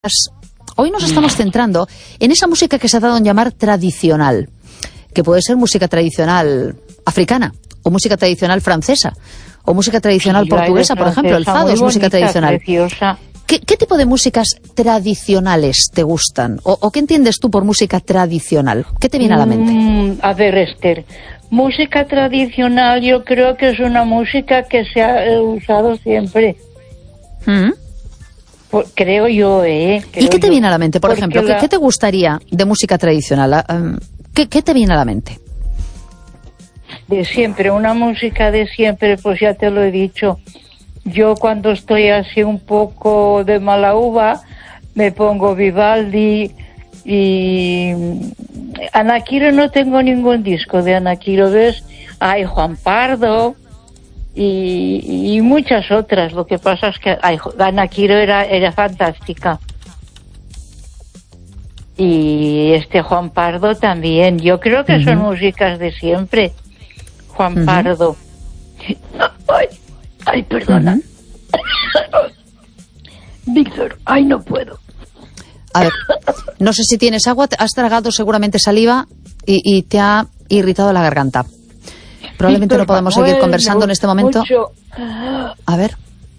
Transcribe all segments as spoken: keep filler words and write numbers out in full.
Hoy nos estamos centrando en esa música que se ha dado en llamar tradicional, que puede ser música tradicional africana, o música tradicional francesa, o música tradicional sí, portuguesa, por ejemplo, el fado es música tradicional. ¿Qué, ¿Qué tipo de músicas tradicionales te gustan? ¿O, ¿O qué entiendes tú por música tradicional? ¿Qué te viene a la mente? Mm, a ver, Esther, música tradicional yo creo que es una música que se ha usado siempre. ¿Mm? Por, creo yo, ¿eh? Creo ¿Y qué te yo. viene a la mente, por Porque ejemplo? La... ¿Qué, ¿Qué te gustaría de música tradicional? ¿Qué, ¿Qué te viene a la mente? De siempre, una música de siempre, pues ya te lo he dicho. Yo cuando estoy así un poco de mala uva, me pongo Vivaldi y... Ana Quiro no tengo ningún disco de Ana Quiro, ¿ves? Hay Juan Pardo... Y, y muchas otras. Lo que pasa es que ay, Ana Quiro era, era fantástica. Y este Juan Pardo también. Yo creo que uh-huh. son músicas de siempre. Juan uh-huh. Pardo. Ay, ay perdona. Uh-huh. Víctor, ay, no puedo. A ver, no sé si tienes agua, has tragado seguramente saliva y, y te ha irritado la garganta. Probablemente no podamos seguir conversando en este momento. Mucho. A ver.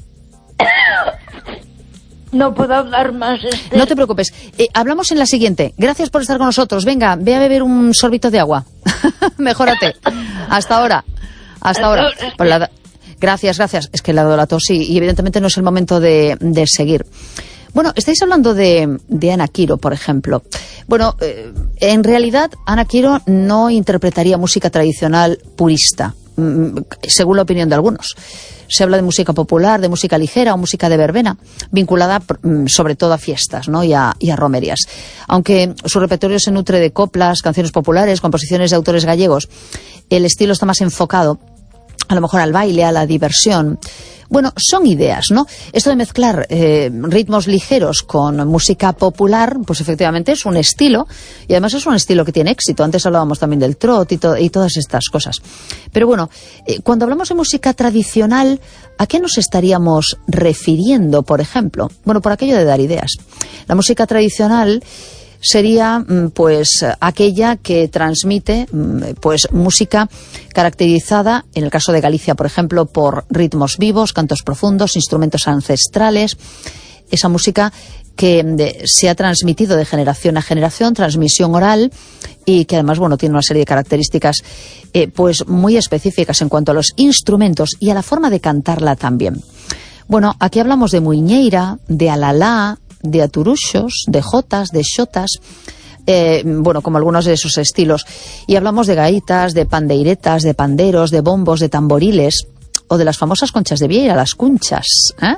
No puedo hablar más, Esther. No te preocupes. Eh, hablamos en la siguiente. Gracias por estar con nosotros. Venga, ve a beber un sorbito de agua. Mejórate. Hasta ahora. Hasta ahora. Por la... Gracias, gracias. Es que le ha dado la tos y, y evidentemente no es el momento de, de seguir. Bueno, estáis hablando de, de Ana Quiro, por ejemplo. Bueno, eh, en realidad Ana Quiro no interpretaría música tradicional purista, mm, según la opinión de algunos. Se habla de música popular, de música ligera o música de verbena, vinculada mm, sobre todo a fiestas, ¿no? y, a, y a romerías. Aunque su repertorio se nutre de coplas, canciones populares, composiciones de autores gallegos, el estilo está más enfocado a lo mejor al baile, a la diversión. Bueno, son ideas, ¿no? Esto de mezclar eh, ritmos ligeros con música popular, pues efectivamente es un estilo, y además es un estilo que tiene éxito. Antes hablábamos también del trot y, to- y todas estas cosas. Pero bueno, eh, cuando hablamos de música tradicional, ¿a qué nos estaríamos refiriendo, por ejemplo? Bueno, por aquello de dar ideas. La música tradicional sería pues aquella que transmite pues música caracterizada, en el caso de Galicia, por ejemplo, por ritmos vivos, cantos profundos, instrumentos ancestrales, esa música que de, se ha transmitido de generación a generación, transmisión oral, y que además, bueno, tiene una serie de características eh, pues muy específicas en cuanto a los instrumentos y a la forma de cantarla también. Bueno, aquí hablamos de muiñeira, de alalá, de aturuxos, de jotas, de xotas, eh, bueno, como algunos de esos estilos. Y hablamos de gaitas, de pandeiretas, de panderos, de bombos, de tamboriles, o de las famosas conchas de vieira, las cunchas, ¿eh?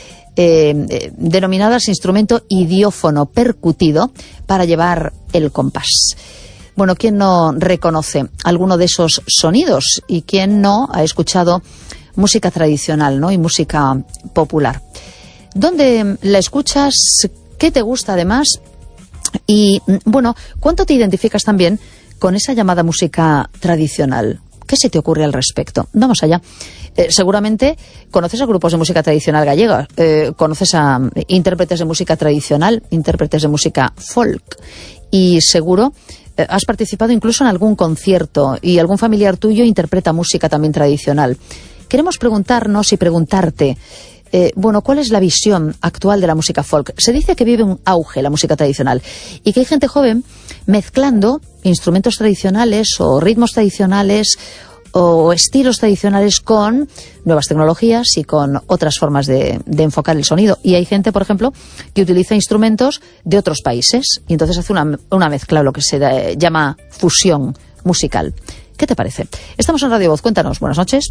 Eh, eh, denominadas instrumento idiófono percutido para llevar el compás. Bueno, ¿quién no reconoce alguno de esos sonidos? ¿Y quién no ha escuchado música tradicional, ¿no? y música popular? ¿Dónde la escuchas? ¿Qué te gusta además? Y, bueno, ¿cuánto te identificas también con esa llamada música tradicional? ¿Qué se te ocurre al respecto? Vamos allá. Eh, seguramente conoces a grupos de música tradicional gallega, eh, conoces a intérpretes de música tradicional, intérpretes de música folk, y seguro eh, has participado incluso en algún concierto y algún familiar tuyo interpreta música también tradicional. Queremos preguntarnos y preguntarte, Eh, bueno, ¿cuál es la visión actual de la música folk? Se dice que vive un auge la música tradicional y que hay gente joven mezclando instrumentos tradicionales o ritmos tradicionales o estilos tradicionales con nuevas tecnologías y con otras formas de, de enfocar el sonido. Y hay gente, por ejemplo, que utiliza instrumentos de otros países y entonces hace una, una mezcla, lo que se da, llama fusión musical. ¿Qué te parece? Estamos en Radio Voz, cuéntanos. Buenas noches.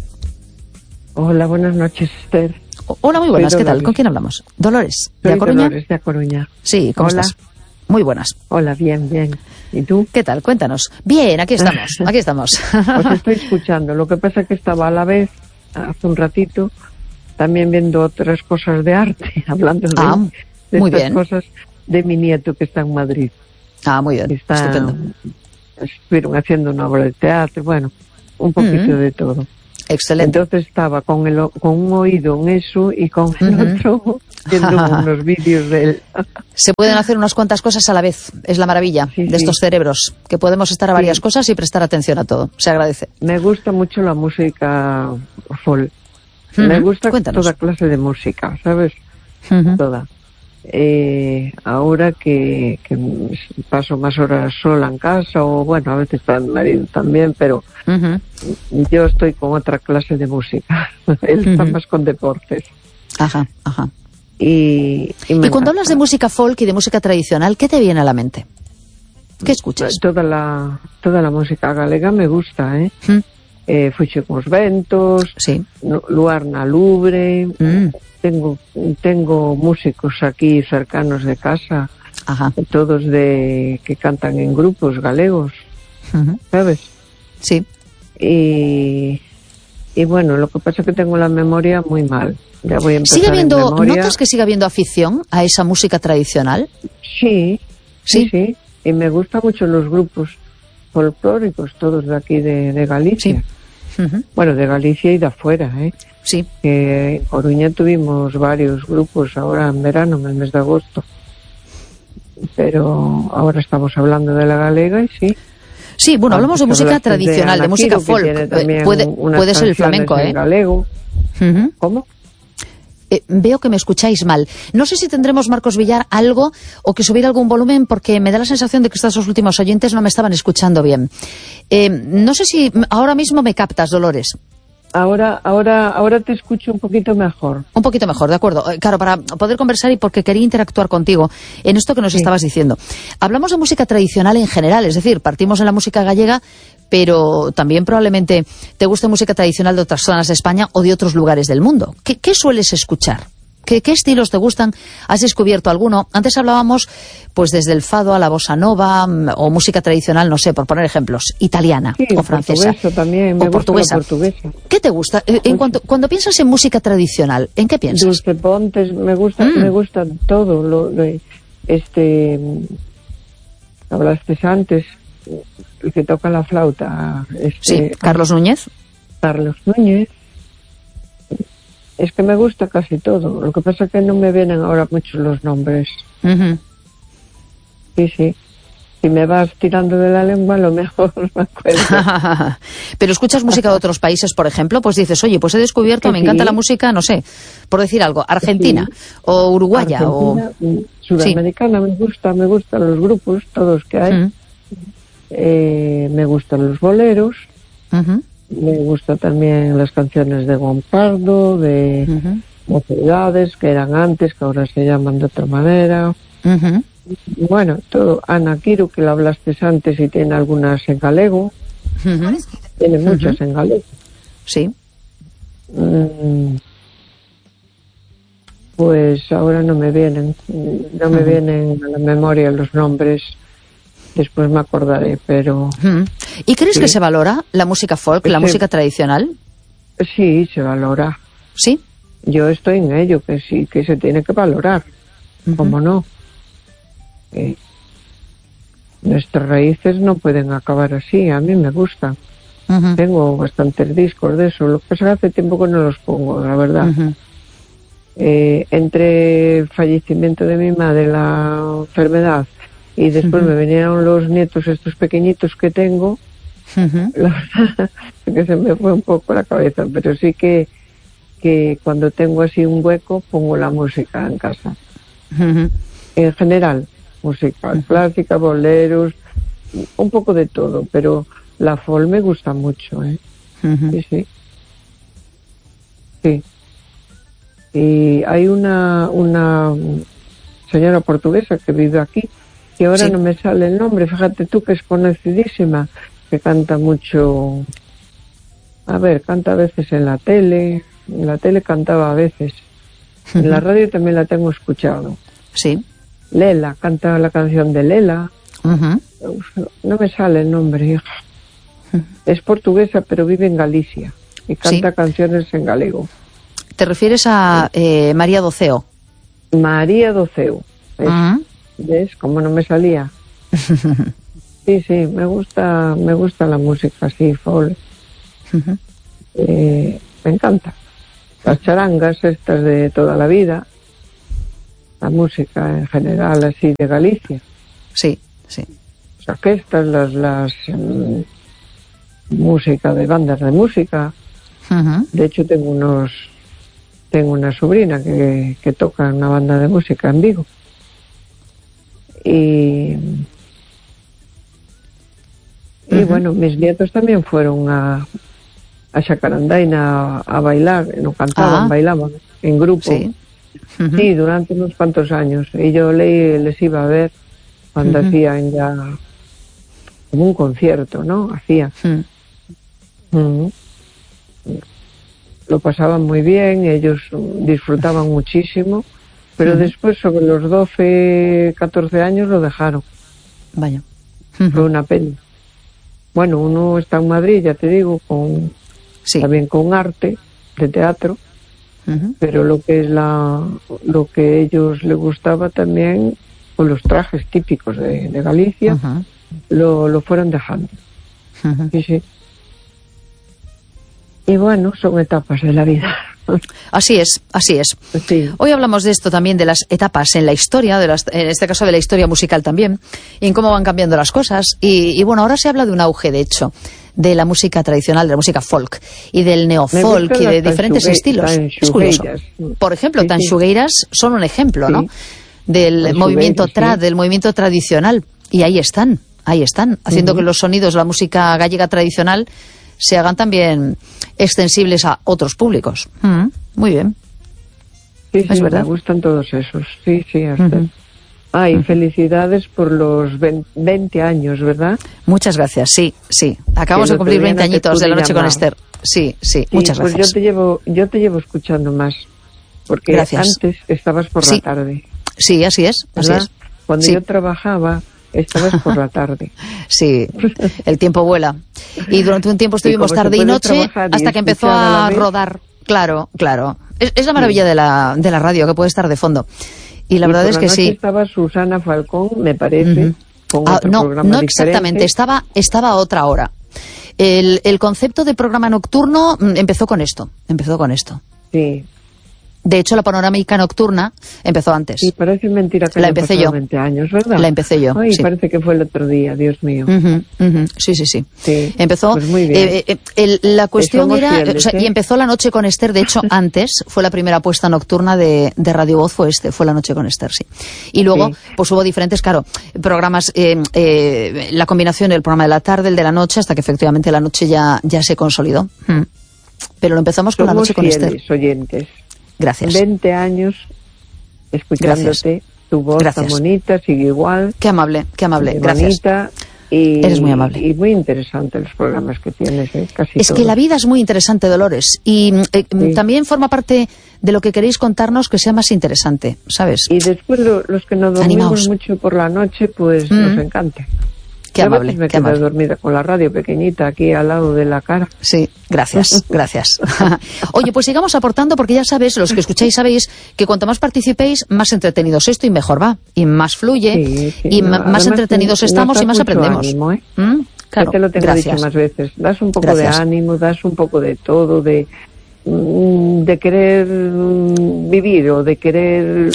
Hola, buenas noches, Esther. Hola, muy buenas, ¿qué tal? ¿Con quién hablamos? Dolores, ¿de Soy A Coruña? Dolores, de A Coruña. Sí, ¿cómo Hola. estás? Muy buenas. Hola, bien, bien. ¿Y tú? ¿Qué tal? Cuéntanos. Bien, aquí estamos, aquí estamos. Os estoy escuchando. Lo que pasa es que estaba a la vez, hace un ratito, también viendo otras cosas de arte, hablando de, ah, de muy estas bien. cosas de mi nieto que está en Madrid. Ah, muy bien, está, estupendo. Estuvieron haciendo una obra de teatro, bueno, un poquito mm. de todo. Excelente. Entonces estaba con, el, con un oído en eso y con el uh-huh. otro viendo unos vídeos de él. Se pueden hacer unas cuantas cosas a la vez, es la maravilla sí, de sí. estos cerebros, que podemos estar a varias sí. cosas y prestar atención a todo, se agradece. Me gusta mucho la música folk, uh-huh. me gusta Cuéntanos. Toda clase de música, ¿sabes? Uh-huh. Toda. Eh, ahora que, que paso más horas sola en casa, o bueno, a veces para mi marido también, pero uh-huh. yo estoy con otra clase de música. Él uh-huh. está más con deportes. Ajá, ajá. Y, y, y cuando hablas de música folk y de música tradicional, ¿qué te viene a la mente? ¿Qué escuchas? Toda la, toda la música galega me gusta, ¿eh? Uh-huh. eh Fuxe cos ventos, sí. Luar na Lubre... Mm. Tengo, tengo músicos aquí cercanos de casa, Ajá. todos de que cantan en grupos galegos, uh-huh. ¿sabes? Sí. Y, y bueno, lo que pasa es que tengo la memoria muy mal. Ya voy a empezar ¿Sigue habiendo, en memoria. ¿Notas que sigue habiendo afición a esa música tradicional? Sí, sí, sí, sí. Y me gustan mucho los grupos folclóricos, todos de aquí de, de Galicia. Sí. Uh-huh. Bueno, de Galicia y de afuera, ¿eh? Sí. Que en Coruña tuvimos varios grupos ahora en verano, en el mes de agosto. Pero ahora estamos hablando de la galega y sí. Sí, bueno, hablamos de música tradicional, de, de música folk. Puede, puede ser el flamenco, ¿eh? Galego. Uh-huh. ¿Cómo? Eh, veo que me escucháis mal. No sé si tendremos, Marcos Villar, algo o que subir algún volumen, porque me da la sensación de que estos dos últimos oyentes no me estaban escuchando bien. Eh, no sé si ahora mismo me captas, Dolores. Ahora, ahora, ahora te escucho un poquito mejor. Un poquito mejor, de acuerdo. Claro, para poder conversar y porque quería interactuar contigo en esto que nos sí. estabas diciendo. Hablamos de música tradicional en general, es decir, partimos en la música gallega, pero también probablemente te guste música tradicional de otras zonas de España o de otros lugares del mundo. ¿Qué, qué sueles escuchar? ¿Qué, ¿Qué estilos te gustan? ¿Has descubierto alguno? Antes hablábamos pues desde el fado a la bossa nova o música tradicional, no sé, por poner ejemplos, italiana sí, o francesa también, me o portuguesa. portuguesa. ¿Qué te gusta? En pues, cuanto, cuando piensas en música tradicional, ¿en qué piensas? Dulce Pontes, me gusta, mm. me gusta todo. Lo, lo, este, hablaste antes, el que toca la flauta. Este, sí, Carlos Núñez. Carlos Núñez. Es que me gusta casi todo. Lo que pasa es que no me vienen ahora muchos los nombres. Uh-huh. Sí, sí. Si me vas tirando de la lengua, a lo mejor me acuerdo. Pero escuchas música de otros países, por ejemplo, pues dices, oye, pues he descubierto, me sí. encanta la música, no sé, por decir algo, argentina sí. o uruguaya Argentina, o... sudamericana, sí. me gusta, me gustan los grupos, todos que hay. Uh-huh. eh, me gustan los boleros. Uh-huh. Me gusta también las canciones de Juan Pardo, de uh-huh. Mocedades, que eran antes, que ahora se llaman de otra manera. Uh-huh. Bueno, todo. Ana Quiro, que la hablaste antes y tiene algunas en galego. Uh-huh. Tiene muchas uh-huh. en galego. Sí. Mm, pues ahora no me vienen, no me uh-huh. vienen a la memoria los nombres. Después me acordaré, pero... ¿Y crees sí. que se valora la música folk, pues la sí. música tradicional? Sí, se valora. ¿Sí? Yo estoy en ello, que sí, que se tiene que valorar. Uh-huh. ¿Cómo no? Eh, nuestras raíces no pueden acabar así, a mí me gusta. Uh-huh. Tengo bastantes discos de eso, lo que pasa es que hace tiempo que no los pongo, la verdad. Uh-huh. Eh, entre el fallecimiento de mi madre, la enfermedad, y después uh-huh. me vinieron los nietos estos pequeñitos que tengo, uh-huh. la verdad que se me fue un poco la cabeza, pero sí que, que cuando tengo así un hueco pongo la música en casa. Uh-huh. En general, música uh-huh. clásica, boleros, un poco de todo, pero la folk me gusta mucho, ¿eh? Uh-huh. Sí, sí. Sí. Y hay una, una señora portuguesa que vive aquí, y ahora sí. no me sale el nombre, fíjate tú que es conocidísima, que canta mucho, a ver, canta a veces en la tele, en la tele cantaba a veces, uh-huh. en la radio también la tengo escuchado. Sí. Lela, canta la canción de Lela, uh-huh. no me sale el nombre, hija. Uh-huh. Es portuguesa pero vive en Galicia y canta sí. canciones en galego. ¿Te refieres a eh, María Doceo? María Doceo, ¿ves? Uh-huh. ¿Ves? Como no me salía. Sí, sí, me gusta, me gusta la música así, folk. Uh-huh. Eh, me encanta. Las charangas estas de toda la vida, la música en general así de Galicia. Sí, sí. Las orquestas, las, las um, música de bandas de música. Uh-huh. De hecho tengo unos tengo una sobrina que, que toca en una banda de música en Vigo. Y y uh-huh. bueno, mis nietos también fueron a a Xacarandaina a, a bailar, no cantaban, ah. bailaban en grupo. Sí. Uh-huh. Sí, durante unos cuantos años. Y yo le, les iba a ver cuando uh-huh. hacían ya como un concierto, ¿no? Hacían. Uh-huh. Uh-huh. Lo pasaban muy bien, ellos disfrutaban muchísimo, pero uh-huh. después sobre los doce, catorce años lo dejaron. Vaya. Uh-huh. Fue una pena. Bueno, uno está en Madrid, ya te digo, con sí. también con arte de teatro, uh-huh. pero lo que es la lo que a ellos les gustaba también, con los trajes típicos de, de Galicia, uh-huh. lo, lo fueron dejando. Uh-huh. Sí, sí. Y bueno, son etapas de la vida. Así es, así es. Sí. Hoy hablamos de esto también, de las etapas en la historia, de las, en este caso de la historia musical también, y en cómo van cambiando las cosas. Y, y bueno, ahora se habla de un auge, de hecho, de la música tradicional, de la música folk, y del neofolk, y de diferentes estilos. Es curioso. Por ejemplo, sí, tanxugueiras sí. son un ejemplo, sí. ¿no? Del movimiento trad, sí. del movimiento tradicional. Y ahí están, ahí están, haciendo uh-huh. que los sonidos de la música gallega tradicional se hagan también extensibles a otros públicos. Mm, muy bien. Sí, sí, es verdad. Me gustan todos esos. Sí, sí, hasta. Uh-huh. Ay, uh-huh. felicidades por los veinte años, ¿verdad? Muchas gracias, sí, sí. Acabamos de cumplir veinte añitos de La Noche con Esther. Sí, sí, sí, muchas pues gracias. Yo te llevo, yo te llevo escuchando más, porque gracias. Antes estabas por sí. la tarde. Sí, así es, así ¿verdad? es. Cuando sí. yo trabajaba, estabas por la tarde. Sí, el tiempo vuela. Y durante un tiempo estuvimos tarde y noche hasta que empezó a, a rodar. Claro, claro. Es, es la maravilla sí. de, la, de la radio, que puede estar de fondo. Y la y verdad por es la que noche sí. Estaba Susana Falcón, me parece. Uh-huh. Con ah, otro no, programa no diferente. exactamente. Estaba, estaba a otra hora. El, el concepto de programa nocturno empezó con esto. Empezó con esto. Sí. De hecho, la panorámica nocturna empezó antes. Sí, parece mentira que la empecé yo. veinte años, ¿verdad? La empecé yo. Ay, sí. parece que fue el otro día, Dios mío. Uh-huh, uh-huh. Sí, sí, sí, sí. Empezó. Pues muy bien. Eh, eh, el, la cuestión Somos era. fieles, o sea, ¿eh? Y empezó La Noche con Esther. De hecho, antes fue la primera puesta nocturna de, de Radio Voz, fue este, fue La Noche con Esther, sí. Y luego, sí. pues hubo diferentes, claro, programas, eh, eh, la combinación del programa de la tarde, el de la noche, hasta que efectivamente la noche ya, ya se consolidó. Hmm. Pero lo empezamos con Somos La Noche con fieles, Esther. oyentes. Gracias. veinte años escuchándote, Gracias. tu voz Gracias. tan bonita, sigue igual. Qué amable, qué amable, Qué gracias. Bonita, y, Eres muy amable. Y muy interesante los programas que tienes, ¿eh? Casi Es todos. que la vida es muy interesante, Dolores, y eh, sí. también forma parte de lo que queréis contarnos que sea más interesante, ¿sabes? Y después lo, los que nos dormimos Animaos. mucho por la noche, pues Mm. nos encanta. Qué Yo amable, a veces me qué quedo amable. dormida con la radio pequeñita aquí al lado de la cara. Sí, gracias, gracias. Oye, pues sigamos aportando porque ya sabes, los que escucháis sabéis que cuanto más participéis, más entretenidos esto y mejor va. Y más fluye, Sí, sí, y no, ma- más entretenidos nos estamos das y más mucho aprendemos. ánimo, ¿eh? ¿Mm? Claro, Ya te lo tengo gracias. dicho más veces. Das un poco Gracias. de ánimo, das un poco de todo, de mm, de querer mm, vivir o de querer,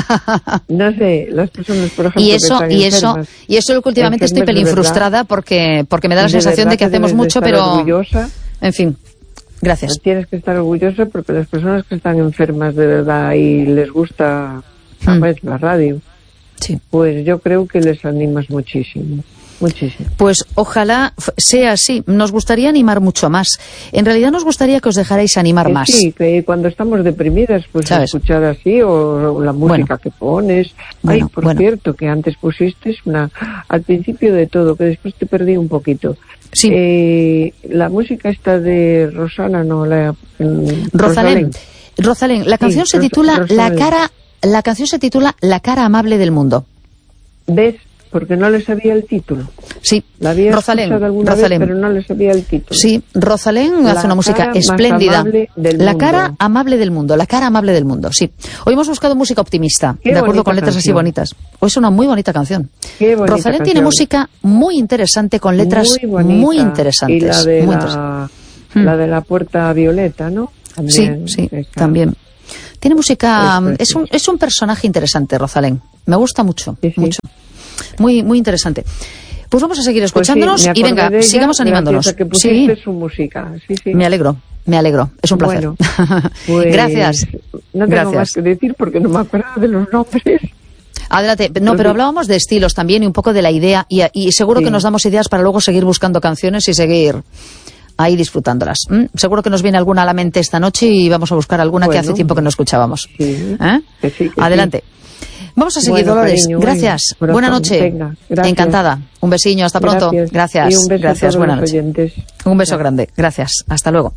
no sé, las personas, por ejemplo, Y eso, que están y eso, enfermas, y eso es que últimamente estoy enfermas de pelín verdad, frustrada porque, porque me da la de sensación verdad de que hacemos debes de mucho, estar pero, orgullosa. en fin, gracias. Tienes que estar orgullosa porque las personas que están enfermas de verdad y les gusta Mm. pues, la radio, Sí. pues yo creo que les animas muchísimo. Muchísimo. Pues ojalá f- sea así. Nos gustaría animar mucho más. En realidad nos gustaría que os dejarais animar Que más. sí, que cuando estamos deprimidas, pues ¿Sabes? escuchar así, o, o la música Bueno. que pones. Bueno, Ay, por bueno. cierto, que antes pusiste una, al principio de todo, que después te perdí un poquito. Sí. Eh, la música esta de Rosana, no, la... mm, Rosalén. Rosalén, la canción Sí, se Ros- titula La Rosalén. cara, la canción se titula La cara amable del mundo. ¿Ves? Porque no le sabía el título. Sí. La había Rosalén, escuchado alguna Rosalén. vez, pero no le sabía el título. Sí, Rosalén La hace una música cara más espléndida. amable del La mundo. cara amable del mundo, la cara amable del mundo, sí. Hoy hemos buscado música optimista, Qué de acuerdo bonita con letras así canción. bonitas. Hoy es una muy bonita canción. Qué bonita Rosalén tiene canción. música muy interesante, con letras Muy bonita. muy interesantes. Y la de muy la, interesantes. Mm. La de la Puerta Violeta, ¿no? También, sí, sí, esa. También. Tiene música, es, es, un, es un personaje interesante, Rosalén. Me gusta mucho, sí, sí. mucho. Muy, muy interesante. Pues vamos a seguir escuchándonos pues sí, y venga, ella, sigamos animándonos. A que pusiste sí. su música. Sí, sí. Me alegro, me alegro. Es un placer. Bueno, pues, gracias. No tengo gracias. más que decir porque no me acuerdo de los nombres. Adelante. No, pero hablábamos de estilos también y un poco de la idea y, y seguro sí. que nos damos ideas para luego seguir buscando canciones y seguir ahí disfrutándolas. ¿Mm? Seguro que nos viene alguna a la mente esta noche y vamos a buscar alguna bueno, que hace tiempo que no escuchábamos. Sí, ¿Eh? que sí, que Adelante. Sí. Vamos a seguir, bueno, Dolores. Cariño, gracias. Bueno, Buena noche. Venga, encantada. Un besiño. Hasta pronto. Gracias. Gracias. Y un beso gracias. A todos Buena los noche. Oyentes. Un beso gracias. grande. Gracias. Hasta luego.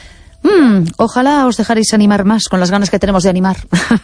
Mm, ojalá os dejarais animar más con las ganas que tenemos de animar.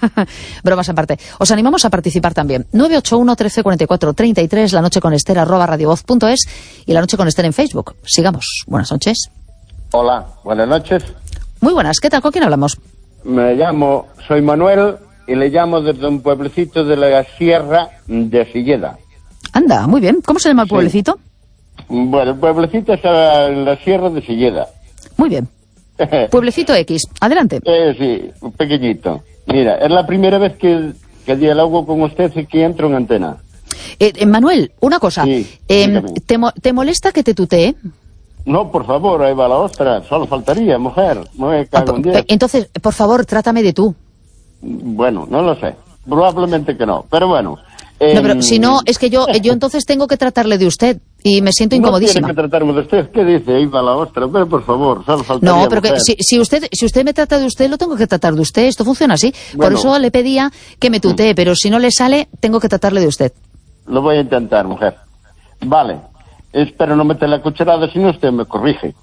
Bromas aparte. Os animamos a participar también. nueve ocho uno, trece, cuarenta y cuatro, treinta y tres, la noche con Esther, arroba radiovoz punto es y la noche con Esther en Facebook. Sigamos. Buenas noches. Hola, buenas noches. Muy buenas. ¿Qué tal? ¿Con quién hablamos? Me llamo, soy Manuel y le llamo desde un pueblecito de la Sierra de Silleda. Anda, muy bien. ¿Cómo se llama el sí. pueblecito? Bueno, el pueblecito está en la Sierra de Silleda. Muy bien. Pueblecito X. Adelante. Eh, sí, pequeñito. Mira, es la primera vez que, que dialogo con usted y que entro en antena. Eh, eh, Manuel, una cosa. Sí, eh, ¿te, mo ¿Te molesta que te tutee? No, por favor, ahí va la ostra. Solo faltaría, mujer. Me cago en diez. Entonces, por favor, trátame de tú. Bueno, no lo sé. Probablemente que no. Pero bueno. Eh... No, pero si no, es que yo, yo entonces tengo que tratarle de usted. Y me siento incomodísima. No tiene que tratarme de usted. ¿Qué dice? Ahí va la ostra. Pero por favor, solo faltaría. No, pero que si, si usted si usted me trata de usted, lo tengo que tratar de usted. Esto funciona así. Bueno, por eso le pedía que me tutee, pero si no le sale, tengo que tratarle de usted. Lo voy a intentar, mujer. Vale. Espero no meter la cucharada, si no usted me corrige.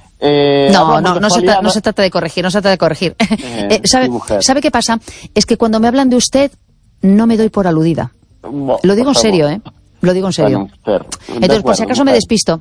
Eh, no, no, no se, tra no se trata de corregir, no se trata de corregir. Eh, eh, ¿sabe, ¿Sabe qué pasa? Es que cuando me hablan de usted, no me doy por aludida. No, lo digo en serio, ¿eh? Lo digo en serio. Bueno, usted, Entonces, acuerdo, por si acaso me despisto.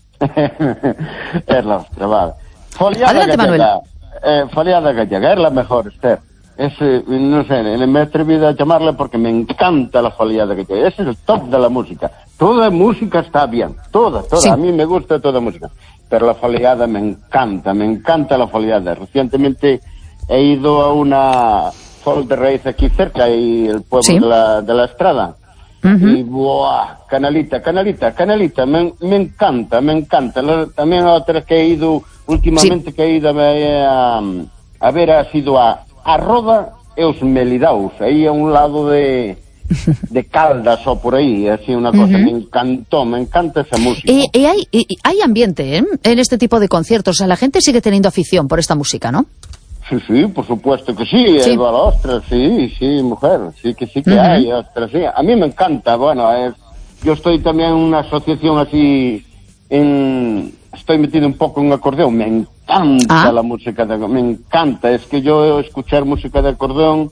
Es la ostra, vale. Foliada Adelante, gallega, Manuel. Eh, foliada gallega, es la mejor, Esther. Es, eh, no sé, me he atrevido a llamarla porque me encanta la foliada gallega. Ese es el top de la música. Toda música está bien, toda, toda. Sí. A mí me gusta toda música. Pero la foliada me encanta, me encanta la foliada. Recientemente he ido a una fol de raíz aquí cerca, y el pueblo sí. de, la, de la Estrada. Uh-huh. Y buah, canalita, canalita, canalita, me, me encanta, me encanta. La, también otra que he ido últimamente, sí. que he ido a, a, a ver, ha sido a, a Roda e os Melidaus, ahí a un lado de, de Caldas o por ahí, así una cosa, uh-huh. me encantó, me encanta esa música. Y, y hay, y, hay ambiente, ¿eh?, en este tipo de conciertos, o sea, la gente sigue teniendo afición por esta música, ¿no? Sí, sí, por supuesto que sí, sí. Eva, la ostra, sí, sí, mujer, sí que sí que uh-huh. hay, ostra, sí. A mí me encanta, bueno, eh, yo estoy también en una asociación así, en, estoy metido un poco en acordeón, me encanta ah. la música, de, me encanta, es que yo escuchar música de acordeón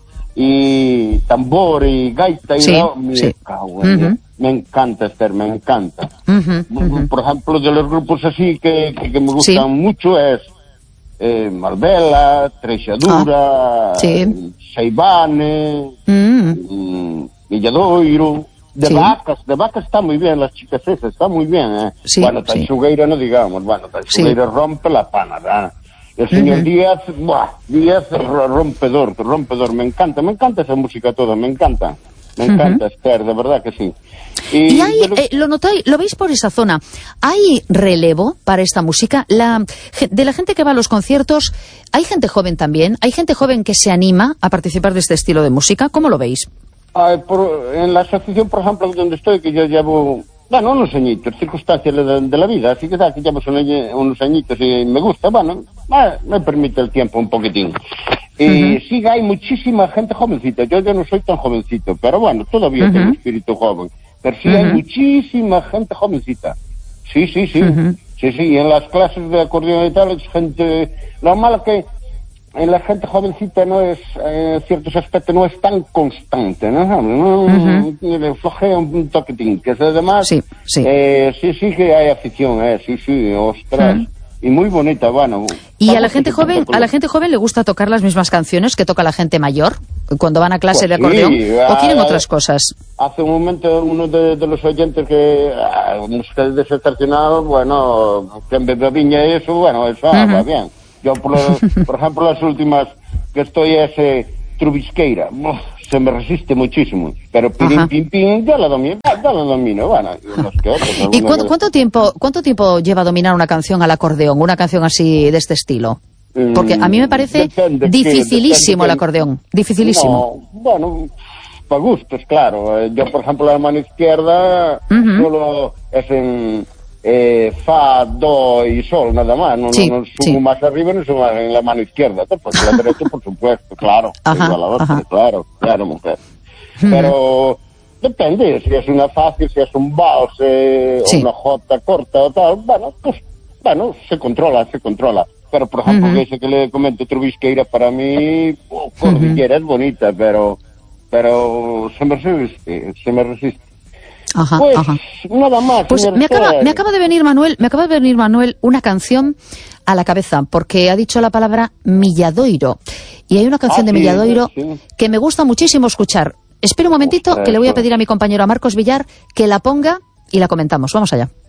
y tambor y gaita y sí, no, me sí. cago en Dios. Uh-huh. Me encanta, Esther, me encanta. Uh-huh, uh-huh. Por ejemplo, de los grupos así que, que, que me gustan sí. mucho es Eh, Malvela, Treixadura, ah, sí. Seibane, mm. Villadoiro, de sí. vacas, de vacas está muy bien, las chicas esas, está muy bien, ¿eh? Sí, bueno, Tanchugueira sí. no digamos, bueno, Tanchugueira sí. rompe la pana, ¿verdad? El señor uh-huh. Díaz, buah, Díaz rompedor, rompedor, me encanta, me encanta esa música toda, me encanta. Me encanta, uh-huh. Esther, de verdad que sí. Y, y hay, lo... Eh, lo notáis, lo veis por esa zona. ¿Hay relevo para esta música? La, de la gente que va a los conciertos, ¿hay gente joven también? ¿Hay gente joven que se anima a participar de este estilo de música? ¿Cómo lo veis? Ah, por, en la asociación, por ejemplo, donde estoy, que yo llevo, bueno, unos añitos, circunstancias de, de la vida, así que da, que llevo unos añitos y me gusta, bueno, ah, me permite el tiempo un poquitín. Y uh-huh. sí, hay muchísima gente jovencita. Yo ya no soy tan jovencito, pero bueno, todavía uh-huh. tengo espíritu joven. Pero sí uh-huh. hay muchísima gente jovencita. Sí, sí, sí. Uh-huh. Sí, sí, y en las clases de acordeón y tal es gente... Lo malo que en la gente jovencita no es, en eh, ciertos aspectos, no es tan constante, ¿no? Uh-huh. Le flojea un toquetín, que es además... Sí, sí. Eh, sí, sí que hay afición, eh, sí, sí, ostras. Uh-huh. y muy bonita, bueno. ¿Y a la gente joven, a la gente joven le gusta tocar las mismas canciones que toca la gente mayor cuando van a clase Pues de acordeón? sí, ¿O quieren ah, otras cosas? Hace un momento uno de, de los oyentes que ah, música desestacionada, bueno, que en vez de viña y eso, bueno, eso ah, Uh-huh. va bien. Yo, por, lo- por ejemplo, las últimas que estoy es eh, Trubisqueira. Uf, se me resiste muchísimo. Pero Ajá. pirin, pin, pin, ya la domino, ya la domino, bueno, y unos que otros, ¿Y algunos cuánto, de- cuánto tiempo cuánto tiempo lleva a dominar una canción al acordeón, una canción así de este estilo? Porque a mí me parece Depende, dificilísimo que- el depende acordeón, dificilísimo. No, bueno, para gustos, claro. Eh, Yo, por ejemplo, la mano izquierda Ujú. solo es en eh, fa, do y sol, nada más. No, Sí, no, no subo sí. más arriba, no subo más en la mano izquierda. Porque la derecha, por supuesto, claro. Ajá, Igual a la otra, ajá. claro, claro, mujer. Ujú. Pero depende, si es una fácil, si es un vals, eh, Sí. o una jota corta o tal, bueno, pues, bueno, se controla, se controla. Pero, por ejemplo, Ujú. que ese que le comento, Trubisqueira, para mí, oh, Cordillera es bonita, pero pero se me resiste, se me resiste. Ajá, Pues, ajá. nada más. Pues señor me acaba, Esther. me acaba de venir Manuel, me acaba de venir Manuel una canción a la cabeza, porque ha dicho la palabra Milladoiro. Y hay una canción Ah, de sí, Milladoiro sí. que me gusta muchísimo escuchar. Espera un momentito, Ostras, que le voy a pues. pedir a mi compañero a Marcos Villar que la ponga y la comentamos. Vamos allá.